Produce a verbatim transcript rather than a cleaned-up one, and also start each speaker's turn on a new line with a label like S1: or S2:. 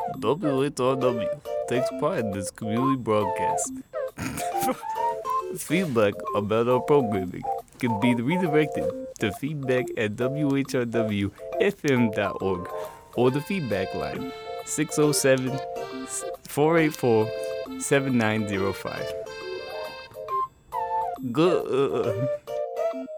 S1: W H R W takes pride in this community broadcast. Feedback about our programming can be redirected to feedback at w h r w f m dot org or the feedback line six oh seven, four eight four, seven nine oh five. Good.